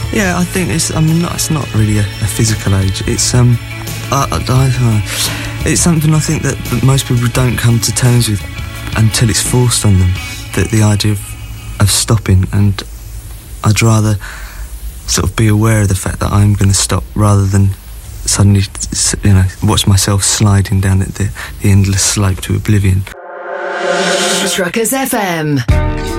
Yeah, I think it's not really a physical age. It's it's something I think that most people don't come to terms with until it's forced on them. The idea of stopping, and I'd rather sort of be aware of the fact that I'm going to stop rather than suddenly, watch myself sliding down the endless slope to oblivion. Truckers FM.